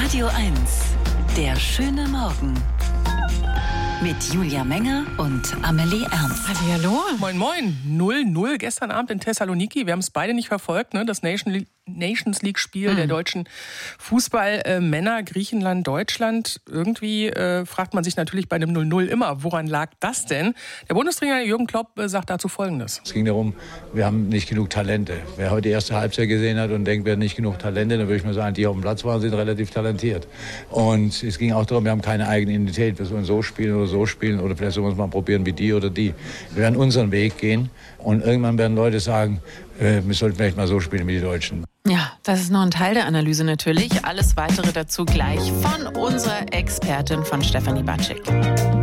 Radio 1, der schöne Morgen. Mit Julia Menger und Amelie Ernst. Hallo. Moin, moin. 0-0 gestern Abend in Thessaloniki. Wir haben es beide nicht verfolgt, ne? Das Nations League-Spiel der deutschen Fußballmänner, Griechenland, Deutschland. Irgendwie fragt man sich natürlich bei einem 0-0 immer, woran lag das denn? Der Bundestrainer Jürgen Klopp sagt dazu Folgendes. Es ging darum, wir haben nicht genug Talente. Wer heute die erste Halbzeit gesehen hat und denkt, wir haben nicht genug Talente, dann würde ich mal sagen, die auf dem Platz waren, sind relativ talentiert. Und es ging auch darum, wir haben keine eigene Identität. Wir sollen so spielen oder vielleicht sollen wir es mal probieren wie die oder die. Wir werden unseren Weg gehen und irgendwann werden Leute sagen, wir sollten vielleicht mal so spielen wie die Deutschen. Ja, das ist nur ein Teil der Analyse natürlich. Alles Weitere dazu gleich von unserer Expertin von Stefanie Batschik.